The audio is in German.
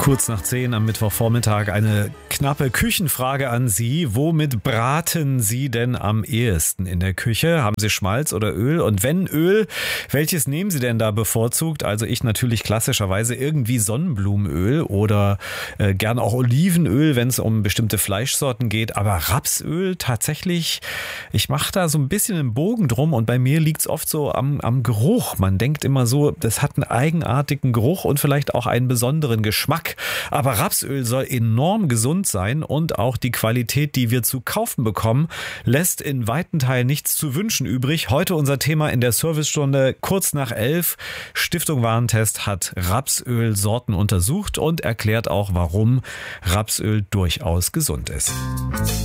Kurz nach 10 am Mittwochvormittag eine knappe Küchenfrage an Sie. Womit braten Sie denn am ehesten in der Küche? Haben Sie Schmalz oder Öl? Und wenn Öl, welches nehmen Sie denn da bevorzugt? Also ich natürlich klassischerweise irgendwie Sonnenblumenöl oder gern auch Olivenöl, wenn es um bestimmte Fleischsorten geht. Aber Rapsöl tatsächlich, ich mache da so ein bisschen einen Bogen drum und bei mir liegt es oft so am Geruch. Man denkt immer so, das hat einen eigenartigen Geruch und vielleicht auch einen besonderen Geschmack. Aber Rapsöl soll enorm gesund sein und auch die Qualität, die wir zu kaufen bekommen, lässt in weiten Teilen nichts zu wünschen übrig. Heute unser Thema in der Servicestunde kurz nach 11. Stiftung Warentest hat Rapsölsorten untersucht und erklärt auch, warum Rapsöl durchaus gesund ist.